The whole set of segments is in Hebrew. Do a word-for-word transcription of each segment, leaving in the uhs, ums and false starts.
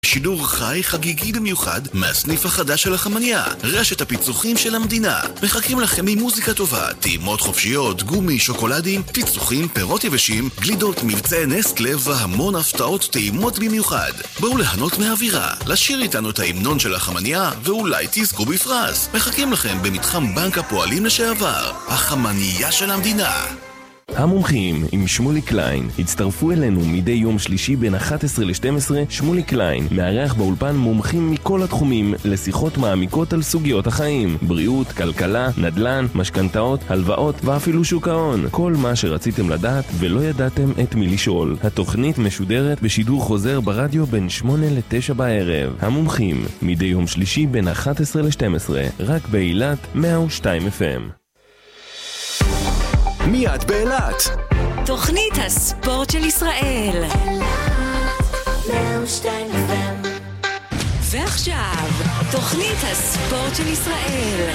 שידור חי חגיגי במיוחד מהסניף החדש של החמניה, רשת הפיצוחים של המדינה. מחכים לכם ממוזיקה טובה, טעימות חופשיות, גומי, שוקולדים, פיצוחים, פירות יבשים, גלידות, מבצעי נסטלה והמון הפתעות טעימות במיוחד. בואו ליהנות מהאווירה, לשיר איתנו את ההמנון של החמניה ואולי תזכו בפרס. מחכים לכם במתחם בנק הפועלים לשעבר, החמניה של המדינה. המומחים עם שמולי קליין הצטרפו אלינו מדי יום שלישי בין אחת עשרה ל-שתים עשרה. שמולי קליין מארח באולפן מומחים מכל התחומים לשיחות מעמיקות על סוגיות החיים, בריאות, כלכלה, נדל"ן, משכנתאות, הלוואות ואפילו שוק ההון. כל מה שרציתם לדעת ולא ידעתם את מי לשאול. התוכנית משודרת בשידור חוזר ברדיו בין שמונה לתשע בערב. המומחים מדי יום שלישי בין אחת עשרה ל-שתים עשרה, רק באילת מאה ושתיים אף אם. מיד באילת. תוכנית הספורט של ישראל. ועכשיו, תוכנית הספורט של ישראל.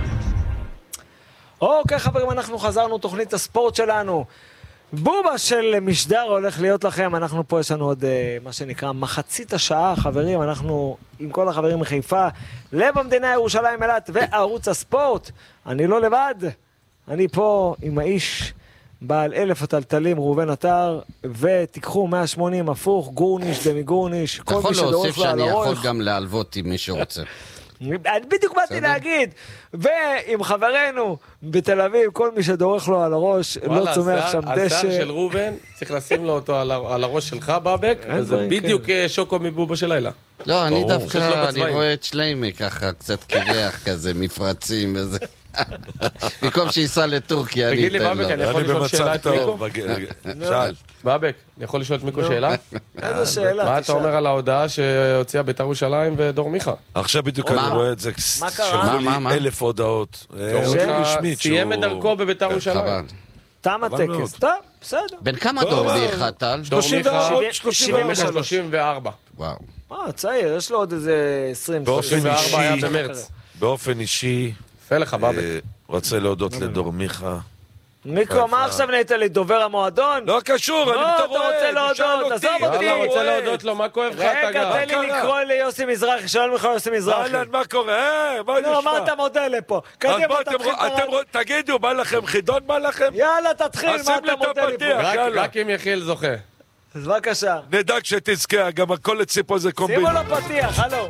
אוקיי חברים, אנחנו חזרנו, תוכנית הספורט שלנו. בובה של משדר הולך להיות לכם. אנחנו פה, יש לנו עוד מה שנקרא מחצית השעה, חברים. אנחנו עם כל החברים מחיפה, לב המדינה, ירושלים, אילת וערוץ הספורט. אני לא לבד. אני פה עם האיש בעל אלף הטלטלים, ראובן עטר, ותיקחו מאה ושמונים הפוך, גורניש, דמי גורניש, כל מי שדורך לו על הראש. אתה יכול להוסיף שאני יכול גם להלוות עם מי שרוצה. בדיוק באתי להגיד, ועם חברנו בתל אביב, כל מי שדורך לו על הראש, לא צומח שם דשא. השיער של ראובן, צריך לשים לו אותו על הראש שלך, בבק, וזה בדיוק שוקו מבובה של לילה. לא, אני דווקא, אני רואה את שליימי ככה, קצת קרח כזה, מפרצים וזה. במקום שיסע לטורקיה, אני אתן לו. תגיד לי, בבק, אני יכול לשאול שאלה את מיקו? שאל. בבק, אני יכול לשאול את מיקו שאלה? איזה שאלה? מה אתה אומר על ההודעה שהוציאה בית"ר ירושלים ודור מיכה? עכשיו בדיוק אני רואה את זה, שמולי אלף הודעות. סיים את דרכו בבית"ר ירושלים. תם הטקס, טוב, בסדר. בין כמה דור מיכה, טל? דור מיכה שלושים וארבע. וואו. אה, צעיר, יש לו עוד איזה עשרים. שלושים וארבע היה במרץ. באופן אישי, רוצה להודות לדור מיכה. מיקו, מה עכשיו נהיית לי דובר המועדון? לא קשור, אני אתה רוצה להודות, עזוב אותי. אתה רוצה להודות לו, מה כואב לך אתה גם? רגע, תן לי לקרוא ליוסי מזרחי, שואל לך יוסי מזרחי. אהלן, מה קורה? נו, מה אתה מודה לפה? קדימה, תתחיל. תגידו, בא לכם חידון, בא לכם? יאללה, תתחיל, מה אתה מודה לי פה? רק אם יחיל זוכה. אז בבקשה. נדאג שתזכה, גם הכל אצלי פה זה קומבינה. שימו לו פתיח, הלו.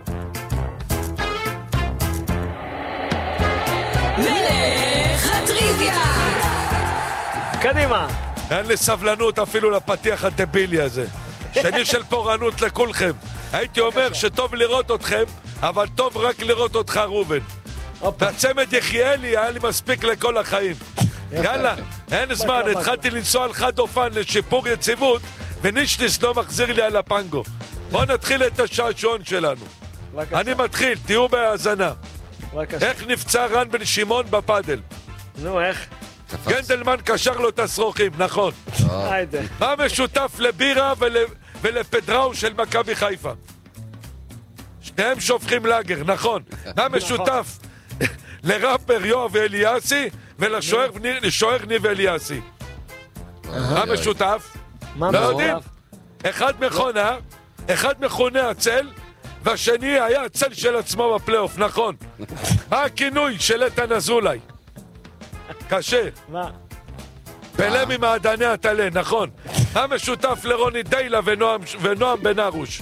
מלך הטריוויה. קדימה. אין לי סבלנות אפילו לפתיח הדבילי הזה. שני של פורענות לכולכם. הייתי אומר שטוב לראות אתכם, אבל טוב רק לראות אותך ראובן. והצמד יחיאלי היה לי מספיק לכל החיים. יאללה, אין זמן, התחלתי לנסוע על חד אופן לשיפור יציבות, ונישטיס לא מחזיר לי על הפנגו. בואו נתחיל את השעשון שלנו. אני מתחיל, תהיו בהאזנה. איך נפצע רן בן שמעון בפאדל? נו, איך? גנדלמן קשר לו את הסרוכים, נכון. מה משותף לבירה ולפדראו של מכבי חיפה? שניהם שופכים לאגר, נכון. מה משותף לראפר יואב אליאסי ולשוער ניב אליאסי? מה משותף? לא יודעים. אחד מכונה, אחד מכונה הצל, והשני היה הצל של עצמו בפלייאוף, נכון. מה הכינוי של איתן אזולאי? קשה. מה? פלא ממעדני התלה, נכון. מה משותף לרוני דיילה ונועם בן ארוש?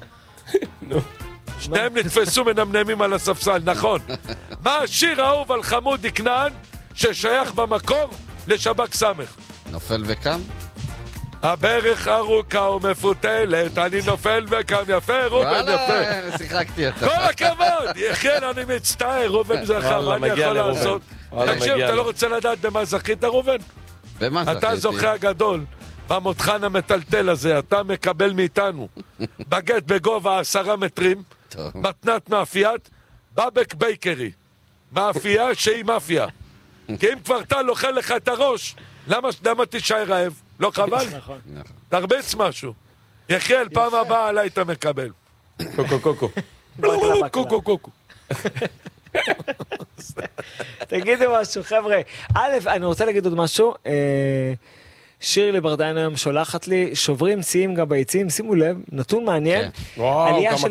שניהם נתפסו מנמנמים על הספסל, נכון. מה השיר האהוב על חמודי כנען ששייך במקור לשבק סמך? נופל וקם? הברך ארוכה ומפותלת, אני נופל וקם, יפה רובן, יפה. וואלה, שיחקתי אותה. כל הכבוד, יחל, אני מצטער, רובן זכה, מה אני יכול לעשות? תקשיב, אתה לא רוצה לדעת במה זכית רובן? במה זכיתי? אתה זוכה הגדול, במותחן המטלטל הזה, אתה מקבל מאיתנו בגט בגובה עשרה מטרים, מתנת מאפיית, בבק בייקרי, מאפייה שהיא מאפיה. כי אם כבר אתה לוכל לך את הראש, למה תישאר רעב? לא חבל? נכון. תרביץ משהו. יחיאל, פעם הבאה עליי אתה מקבל. קוקו קוקו. קוקו קוקו. תגידו משהו, חבר'ה. א', אני רוצה להגיד עוד משהו. שירלי ברדיין היום שולחת לי, שוברים שיאים גם ביציעים, שימו לב, נתון מעניין, וואו, עלייה כמה של